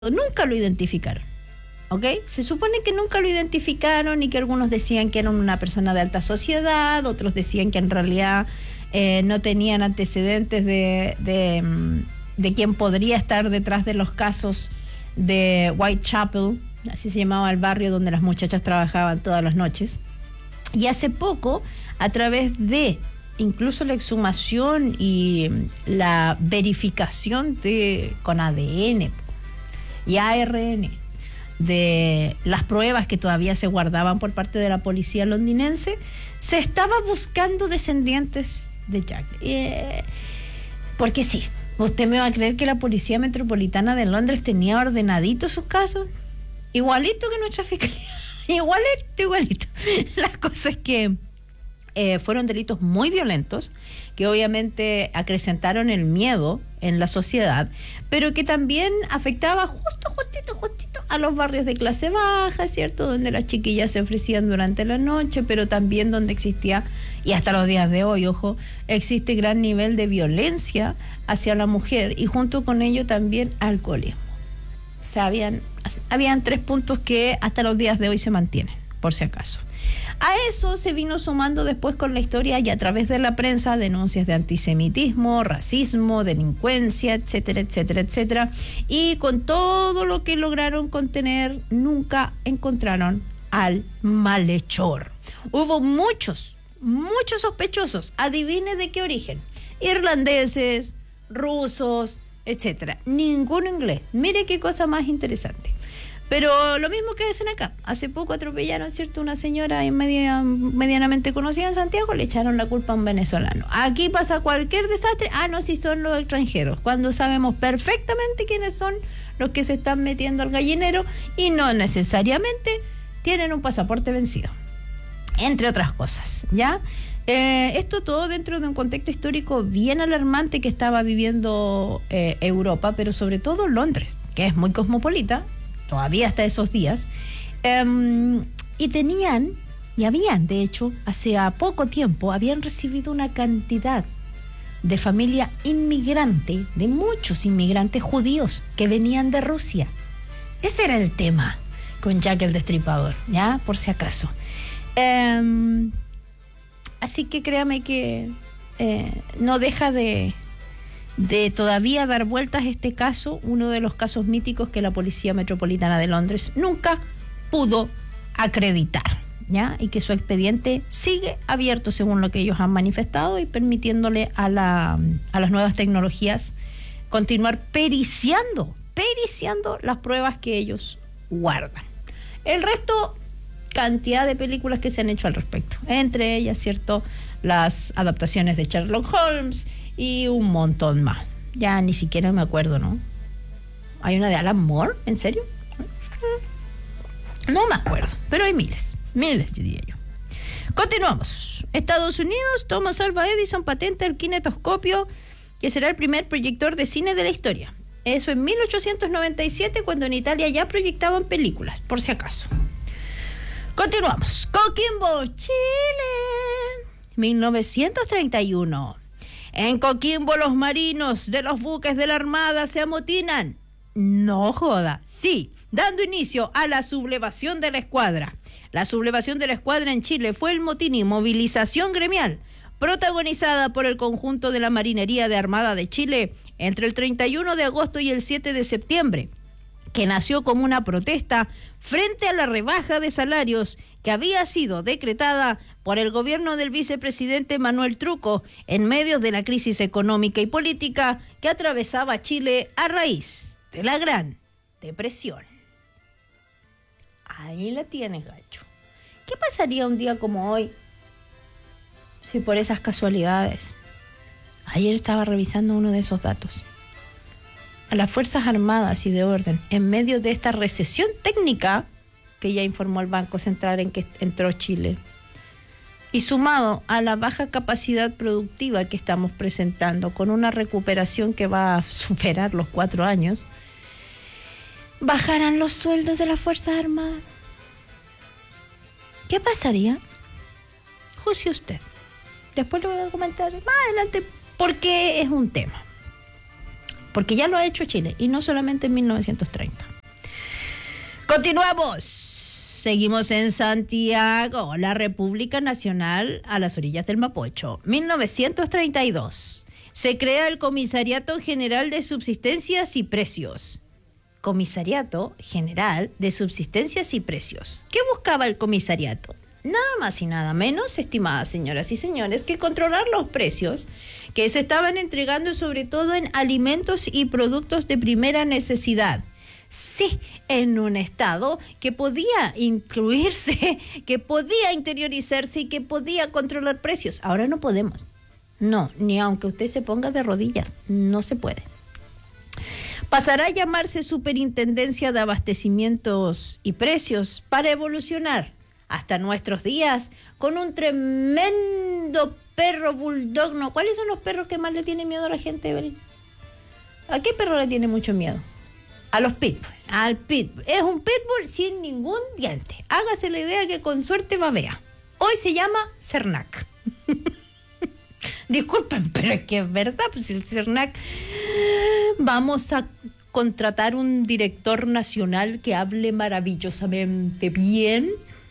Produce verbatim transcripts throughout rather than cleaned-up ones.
nunca lo identificaron, ¿ok? Se supone que nunca lo identificaron y que algunos decían que era una persona de alta sociedad, otros decían que en realidad eh, no tenían antecedentes de, de, de quién podría estar detrás de los casos de Whitechapel, así se llamaba el barrio donde las muchachas trabajaban todas las noches. Y hace poco, a través de incluso la exhumación y la verificación de, con A D N y A R N de las pruebas que todavía se guardaban por parte de la policía londinense, se estaba buscando descendientes de Jack. Eh, porque sí, ¿usted me va a creer que la Policía Metropolitana de Londres tenía ordenaditos sus casos? Igualito que nuestra fiscalía, igualito, igualito. La cosa es que eh, fueron delitos muy violentos, que obviamente acrecentaron el miedo en la sociedad, pero que también afectaba justo, justito, justito a los barrios de clase baja, ¿cierto? Donde las chiquillas se ofrecían durante la noche, pero también donde existía, y hasta los días de hoy, ojo, existe gran nivel de violencia hacia la mujer y junto con ello también alcoholismo. O sea, habían, habían tres puntos que hasta los días de hoy se mantienen, por si acaso. A eso se vino sumando después con la historia y a través de la prensa denuncias de antisemitismo, racismo, delincuencia, etcétera, etcétera, etcétera. Y con todo lo que lograron contener, nunca encontraron al malhechor. Hubo muchos, muchos sospechosos. Adivine de qué origen. Irlandeses, rusos, etcétera. Ninguno inglés. Mire qué cosa más interesante. Pero lo mismo que dicen acá, hace poco atropellaron, ¿cierto?, una señora media, medianamente conocida en Santiago, le echaron la culpa a un venezolano. Aquí pasa cualquier desastre, ah, no, si son los extranjeros, cuando sabemos perfectamente quiénes son los que se están metiendo al gallinero y no necesariamente tienen un pasaporte vencido, entre otras cosas, ¿ya? Eh, esto todo dentro de un contexto histórico bien alarmante que estaba viviendo eh, Europa, pero sobre todo Londres, que es muy cosmopolita, todavía hasta esos días, um, y tenían, y habían, de hecho, hace poco tiempo, habían recibido una cantidad de familia inmigrante, de muchos inmigrantes judíos que venían de Rusia. Ese era el tema con Jack el Destripador, ¿ya? Por si acaso. Um, así que créame que eh, no deja de... de todavía dar vueltas este caso, uno de los casos míticos que la Policía Metropolitana de Londres nunca pudo acreditar, ¿ya? Y que su expediente sigue abierto según lo que ellos han manifestado y permitiéndole a, la, a las nuevas tecnologías continuar periciando, periciando las pruebas que ellos guardan. El resto, cantidad de películas que se han hecho al respecto, entre ellas, ¿cierto?, las adaptaciones de Sherlock Holmes y un montón más. Ya ni siquiera me acuerdo, ¿no? ¿Hay una de Alan Moore? ¿En serio? No me acuerdo, pero hay miles, miles, diría yo. Continuamos. Estados Unidos, Thomas Alva Edison patenta el kinetoscopio, que será el primer proyector de cine de la historia. Eso en mil ochocientos noventa y siete, cuando en Italia ya proyectaban películas, por si acaso. Continuamos. Coquimbo, Chile, mil novecientos treinta y uno. En Coquimbo los marinos de los buques de la Armada se amotinan. No joda, sí, dando inicio a la sublevación de la escuadra. La sublevación de la escuadra en Chile fue el motín y movilización gremial protagonizada por el conjunto de la Marinería de Armada de Chile entre el treinta y uno de agosto y el siete de septiembre, que nació como una protesta frente a la rebaja de salarios que había sido decretada por el gobierno del vicepresidente Manuel Truco en medio de la crisis económica y política que atravesaba Chile a raíz de la Gran Depresión. Ahí la tienes, gacho. ¿Qué pasaría un día como hoy si por esas casualidades? Ayer estaba revisando uno de esos datos. A las Fuerzas Armadas y de Orden, en medio de esta recesión técnica que ya informó el Banco Central en que entró Chile, y sumado a la baja capacidad productiva que estamos presentando, con una recuperación que va a superar los cuatro años, ¿bajarán los sueldos de las Fuerzas Armadas? ¿Qué pasaría? Juzgue usted. Después lo voy a comentar más adelante porque es un tema. Porque ya lo ha hecho Chile, y no solamente en mil novecientos treinta. Continuamos. Seguimos en Santiago, la República Nacional a las orillas del Mapocho. mil novecientos treinta y dos. Se crea el Comisariato General de Subsistencias y Precios. Comisariato General de Subsistencias y Precios. ¿Qué buscaba el comisariato? Nada más y nada menos, estimadas señoras y señores, que controlar los precios que se estaban entregando sobre todo en alimentos y productos de primera necesidad. Sí, en un estado que podía incluirse, que podía interiorizarse y que podía controlar precios. Ahora no podemos. No, ni aunque usted se ponga de rodillas, no se puede. Pasará a llamarse Superintendencia de Abastecimientos y Precios para evolucionar hasta nuestros días con un tremendo perro bulldog. No, ¿cuáles son los perros que más le tienen miedo a la gente, Evelyn? ¿A qué perro le tiene mucho miedo? A los pitbull, al pitbull. Es un pitbull sin ningún diente. Hágase la idea que con suerte babea. Hoy se llama Cernac. Disculpen, pero es que es verdad, pues el Cernac. Vamos a contratar un director nacional que hable maravillosamente bien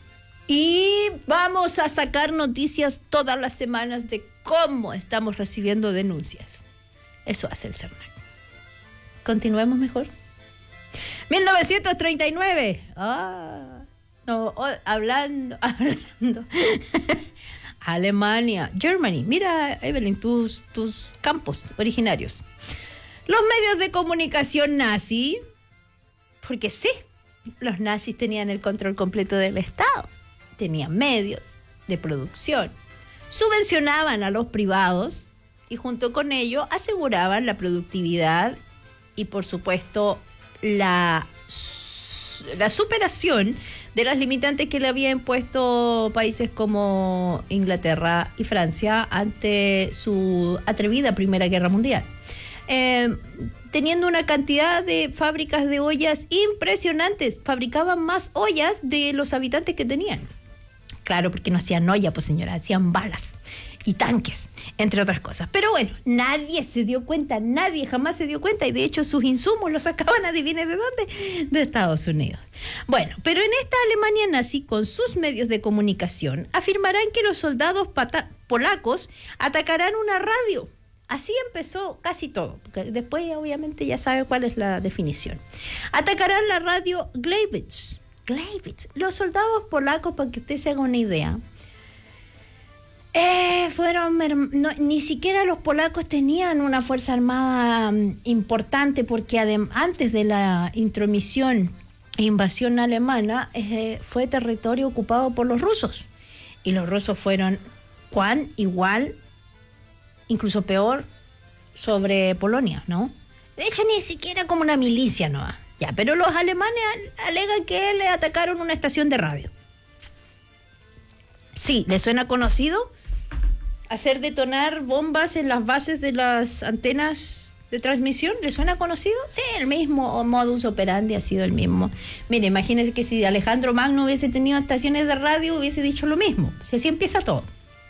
y vamos a sacar noticias todas las semanas de cómo estamos recibiendo denuncias. Eso hace el Cernac. Continuemos mejor. mil novecientos treinta y nueve. Ah, no, oh, hablando, hablando. Alemania, Germany. Mira, Evelyn, tus, tus campos originarios. Los medios de comunicación nazi, porque sí, los nazis tenían el control completo del Estado, tenían medios de producción, subvencionaban a los privados y junto con ello aseguraban la productividad y por supuesto la, la superación de las limitantes que le había impuesto países como Inglaterra y Francia ante su atrevida Primera Guerra Mundial. Eh, teniendo una cantidad de fábricas de ollas impresionantes, fabricaban más ollas de los habitantes que tenían. Claro, porque no hacían olla, pues señora, hacían balas y tanques, entre otras cosas. Pero bueno, nadie se dio cuenta, nadie jamás se dio cuenta, y de hecho sus insumos los sacaban, adivine de dónde, de Estados Unidos. Bueno, pero en esta Alemania nazi, con sus medios de comunicación, afirmarán que los soldados pata- polacos atacarán una radio. Así empezó casi todo, porque después obviamente ya sabe cuál es la definición. Atacarán la radio Gleiwitz. Gleiwitz. Los soldados polacos, para que usted se haga una idea, eh, fueron no, ni siquiera los polacos tenían una fuerza armada um, importante, porque adem- antes de la intromisión e invasión alemana eh, fue territorio ocupado por los rusos, y los rusos fueron cuán igual, incluso peor, sobre Polonia, ¿no? De hecho, ni siquiera como una milicia, ¿no? Ya, pero los alemanes alegan que le atacaron una estación de radio. Sí, ¿le suena conocido? Hacer detonar bombas en las bases de las antenas de transmisión, ¿le suena conocido? Sí, el mismo modus operandi ha sido el mismo. Mire, imagínese que si Alejandro Magno hubiese tenido estaciones de radio, hubiese dicho lo mismo. Si así empieza todo.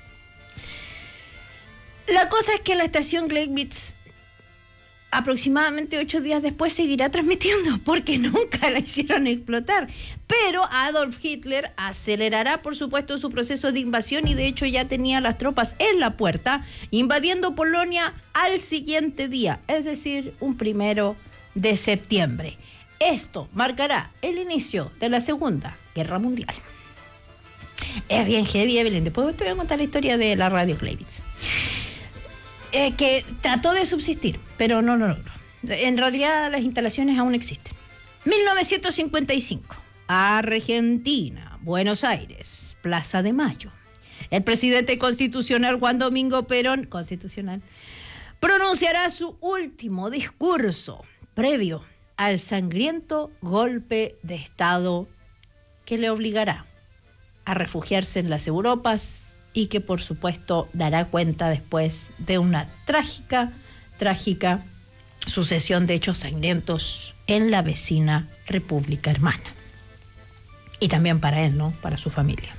La cosa es que la estación Gleiwitz aproximadamente ocho días después seguirá transmitiendo, porque nunca la hicieron explotar. Pero Adolf Hitler acelerará, por supuesto, su proceso de invasión, y de hecho ya tenía las tropas en la puerta, invadiendo Polonia al siguiente día, es decir, un primero de septiembre. Esto marcará el inicio de la Segunda Guerra Mundial. Es bien heavy, Evelyn. Después te voy a contar la historia de la radio Gleiwitz. Eh, que trató de subsistir, pero no lo logró. En realidad las instalaciones aún existen. mil novecientos cincuenta y cinco, Argentina, Buenos Aires, Plaza de Mayo. El presidente constitucional Juan Domingo Perón, constitucional, pronunciará su último discurso previo al sangriento golpe de Estado que le obligará a refugiarse en las Europas, y que por supuesto dará cuenta después de una trágica, trágica sucesión de hechos sangrientos en la vecina República Hermana. Y también para él, ¿no? Para su familia.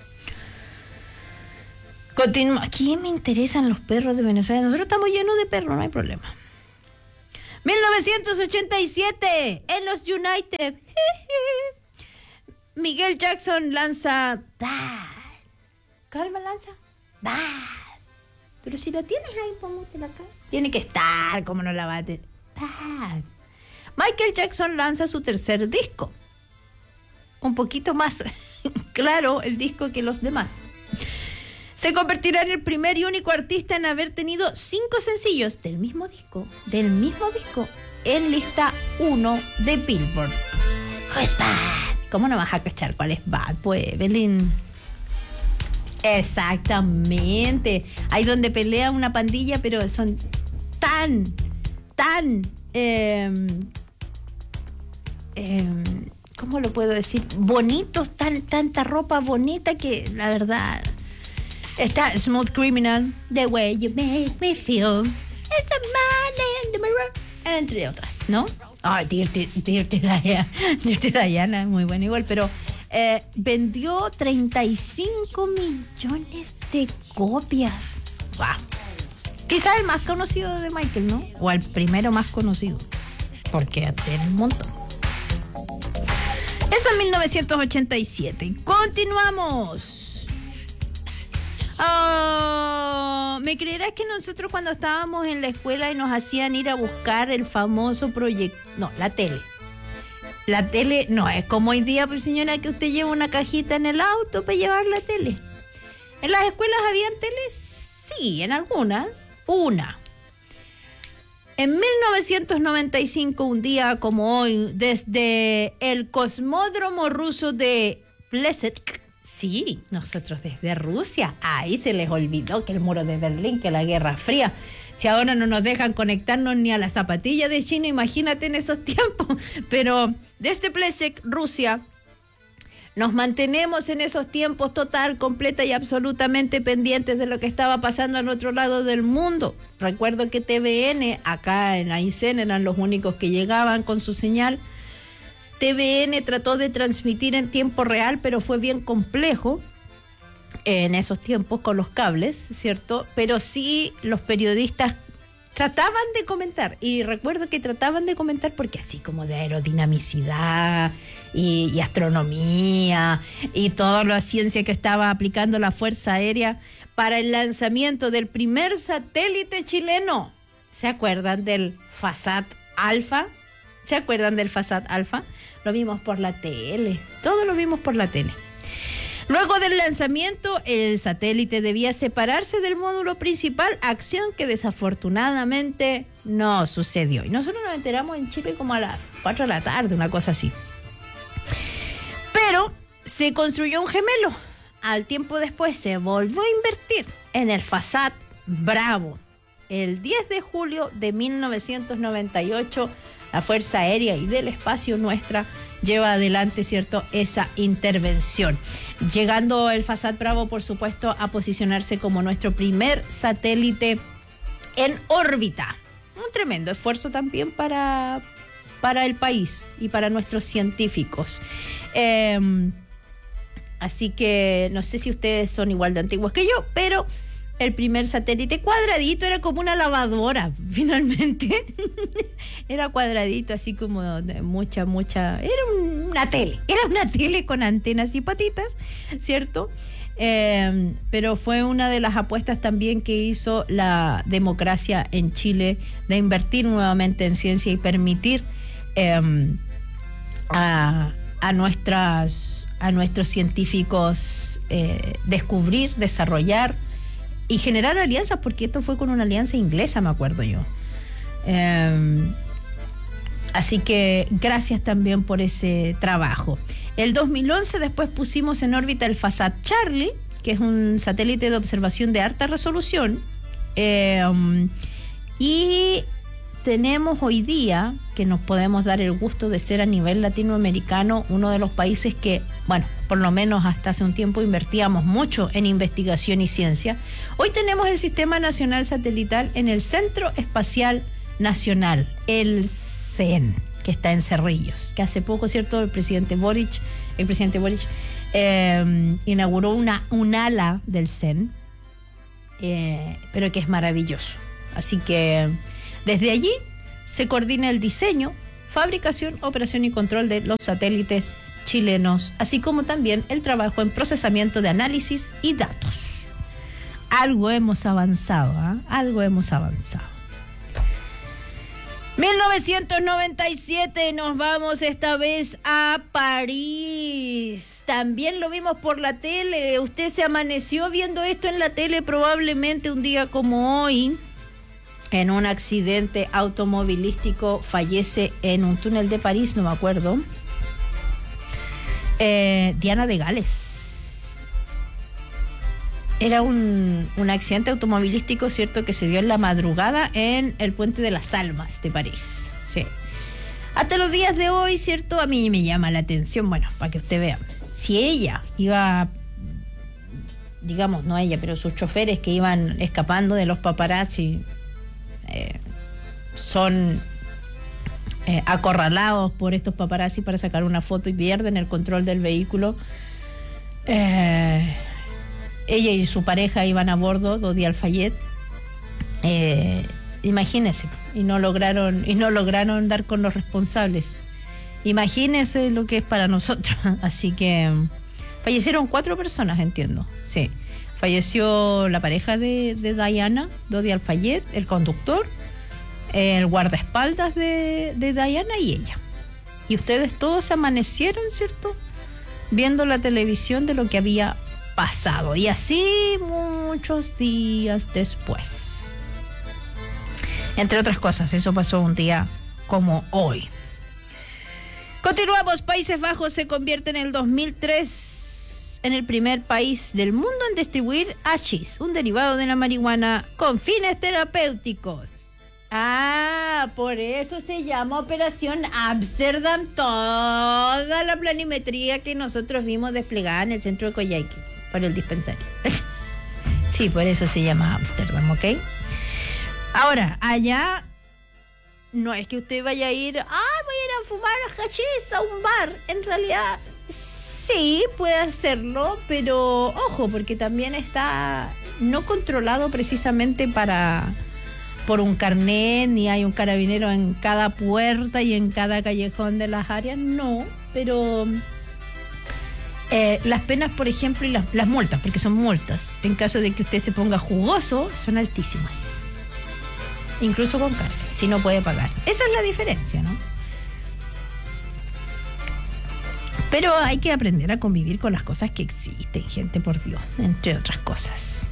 Continúa. Aquí me interesan los perros de Venezuela. Nosotros estamos llenos de perros, no hay problema. mil novecientos ochenta y siete, en los United. Miguel Jackson lanza Bad. ¿Cuál me lanza? Bad. Pero si la tienes ahí, póngatela acá. Tiene que estar, como no la va a tener. Bad. Michael Jackson lanza su tercer disco. Un poquito más claro el disco que los demás. Se convertirá en el primer y único artista en haber tenido cinco sencillos del mismo disco, del mismo disco, en lista uno de Billboard. Who's bad? ¿Cómo no vas a cachar cuál es bad? Pues, Belín. Exactamente. Ahí donde pelea una pandilla, pero son tan, tan, eh, eh, ¿cómo lo puedo decir? Bonitos, tan, tanta ropa bonita que la verdad... Está Smooth Criminal, The Way You Make Me Feel, It's a Man in the Mirror, entre otras, ¿no? Ay, oh, Dirty, Dirty Diana, Dirty Diana, muy buena igual, pero eh, vendió treinta y cinco millones de copias. Wow. Quizás el más conocido de Michael, ¿no? O el primero más conocido, porque tiene un montón. Eso en mil novecientos ochenta y siete. Continuamos. Oh, ¿me creerás que nosotros cuando estábamos en la escuela y nos hacían ir a buscar el famoso proyecto? No, la tele. La tele no es como hoy día, pues señora, que usted lleva una cajita en el auto para llevar la tele. ¿En las escuelas habían teles? Sí, en algunas. Una. En mil novecientos noventa y cinco, un día como hoy, desde el cosmódromo ruso de Plesetsk. Sí, nosotros desde Rusia. Ahí se les olvidó que el muro de Berlín, que la Guerra Fría. Si ahora no nos dejan conectarnos ni a la zapatilla de China, imagínate en esos tiempos. Pero desde Plesetsk, Rusia, nos mantenemos en esos tiempos total, completa y absolutamente pendientes de lo que estaba pasando al otro lado del mundo. Recuerdo que T V N, acá en Aysén, eran los únicos que llegaban con su señal. T V N trató de transmitir en tiempo real, pero fue bien complejo en esos tiempos con los cables, ¿cierto? Pero sí los periodistas trataban de comentar, y recuerdo que trataban de comentar porque así como de aerodinamicidad y, y astronomía y toda la ciencia que estaba aplicando la Fuerza Aérea para el lanzamiento del primer satélite chileno. ¿Se acuerdan del Fasat Alfa? ¿Se acuerdan del Fasat Alfa? Lo vimos por la tele, todo lo vimos por la tele. Luego del lanzamiento, el satélite debía separarse del módulo principal, acción que desafortunadamente no sucedió. Y nosotros nos enteramos en Chile como a las cuatro de la tarde, una cosa así. Pero se construyó un gemelo. Al tiempo después se volvió a invertir en el Fasat Bravo. El diez de julio de mil novecientos noventa y ocho, la Fuerza Aérea y del Espacio nuestra lleva adelante, ¿cierto?, esa intervención. Llegando el Fasat Bravo, por supuesto, a posicionarse como nuestro primer satélite en órbita. Un tremendo esfuerzo también para, para el país y para nuestros científicos. Eh, así que no sé si ustedes son igual de antiguos que yo, pero el primer satélite cuadradito era como una lavadora, finalmente. Era cuadradito, así como de mucha, mucha... Era una tele, era una tele con antenas y patitas, ¿cierto? Eh, pero fue una de las apuestas también que hizo la democracia en Chile, de invertir nuevamente en ciencia y permitir eh, a, a, nuestras, a nuestros científicos eh, descubrir, desarrollar y generar alianzas, porque esto fue con una alianza inglesa, me acuerdo yo. Eh, así que gracias también por ese trabajo. El dos mil once después pusimos en órbita el Fasat Charlie, que es un satélite de observación de alta resolución. Eh, y tenemos hoy día, que nos podemos dar el gusto de ser a nivel latinoamericano, uno de los países que, bueno, por lo menos hasta hace un tiempo invertíamos mucho en investigación y ciencia. Hoy tenemos el Sistema Nacional Satelital en el Centro Espacial Nacional, el C E N, que está en Cerrillos, que hace poco, ¿cierto?, el presidente Boric, el presidente Boric eh, inauguró una, un ala del C E N, eh, pero que es maravilloso. Así que desde allí se coordina el diseño, fabricación, operación y control de los satélites chilenos, así como también el trabajo en procesamiento de análisis y datos. Algo hemos avanzado, ¿eh? Algo hemos avanzado. mil novecientos noventa y siete, nos vamos esta vez a París. También lo vimos por la tele. Usted se amaneció viendo esto en la tele probablemente un día como hoy. En un accidente automovilístico fallece en un túnel de París, no me acuerdo. Eh, Diana de Gales. Era un, un accidente automovilístico, ¿cierto?, que se dio en la madrugada en el Puente de las Almas de París. Sí. Hasta los días de hoy, ¿cierto?, a mí me llama la atención, bueno, para que usted vea, si ella iba, digamos, no ella, pero sus choferes que iban escapando de los paparazzi, eh, son eh, acorralados por estos paparazzi para sacar una foto y pierden el control del vehículo. Eh... Ella y su pareja iban a bordo, Dodi Al-Fayed. Eh, imagínense, y no lograron, y no lograron dar con los responsables. Imagínense lo que es para nosotros. Así que fallecieron cuatro personas, entiendo. Sí. Falleció la pareja de, de Diana, Dodi Al-Fayed, el conductor, el guardaespaldas de, de Diana y ella. Y ustedes todos se amanecieron, ¿cierto?, viendo la televisión de lo que había pasado, y así muchos días después. Entre otras cosas, eso pasó un día como hoy. Continuamos. Países Bajos se convierte en el dos mil tres en el primer país del mundo en distribuir hachís, un derivado de la marihuana con fines terapéuticos. Ah, por eso se llama Operación Ámsterdam, toda la planimetría que nosotros vimos desplegada en el centro de Coyhaique para el dispensario. Sí, por eso se llama Ámsterdam, ¿ok? Ahora, allá no es que usted vaya a ir, ah, voy a ir a fumar hachís a un bar. En realidad, sí, puede hacerlo, pero ojo, porque también está no controlado precisamente para por un carnet, ni hay un carabinero en cada puerta y en cada callejón de las áreas, no, pero eh, las penas, por ejemplo, y las, las multas, porque son multas, en caso de que usted se ponga jugoso, son altísimas, incluso con cárcel, si no puede pagar. Esa es la diferencia, ¿no? Pero hay que aprender a convivir con las cosas que existen, gente, por Dios, entre otras cosas.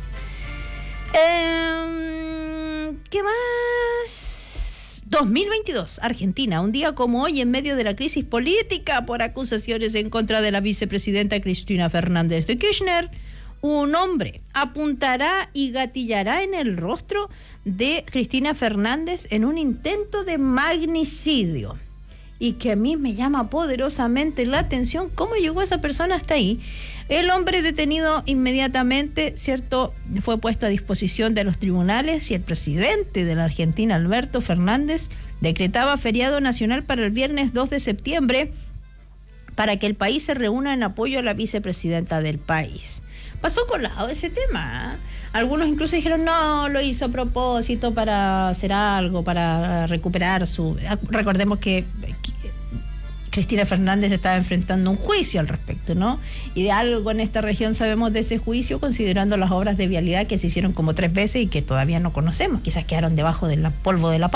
Eh, ¿Qué más? dos mil veintidós, Argentina, un día como hoy, en medio de la crisis política por acusaciones en contra de la vicepresidenta Cristina Fernández de Kirchner, un hombre apuntará y gatillará en el rostro de Cristina Fernández en un intento de magnicidio. Y que a mí me llama poderosamente la atención cómo llegó esa persona hasta ahí. El hombre detenido inmediatamente, ¿cierto?, fue puesto a disposición de los tribunales y el presidente de la Argentina, Alberto Fernández, decretaba feriado nacional para el viernes dos de septiembre para que el país se reúna en apoyo a la vicepresidenta del país. Pasó colado ese tema, ¿eh? Algunos incluso dijeron, no, lo hizo a propósito para hacer algo, para recuperar su... Recordemos que Cristina Fernández estaba enfrentando un juicio al respecto, ¿no? Y de algo en esta región sabemos de ese juicio, considerando las obras de vialidad que se hicieron como tres veces y que todavía no conocemos. Quizás quedaron debajo del polvo de la